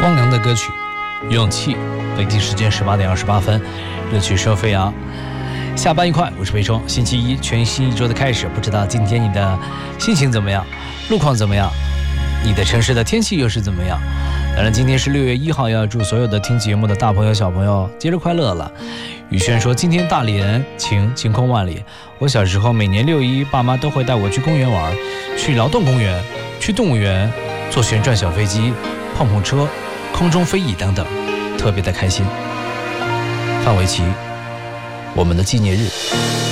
汪洋的歌曲《勇气》，北京时间18点28分，热曲声飞扬。下班愉快，我是裴冲。星期一，全新一周的开始，不知道今天你的心情怎么样，路况怎么样，你的城市的天气又是怎么样？当然，今天是6月1号，要祝所有的听节目的大朋友小朋友节日快乐了。宇轩说，今天大连晴空万里。我小时候每年6·1，爸妈都会带我去公园玩，去劳动公园，去动物园，坐旋转小飞机、碰碰车、空中飞椅等等，特别的开心。范玮琪，我们的纪念日。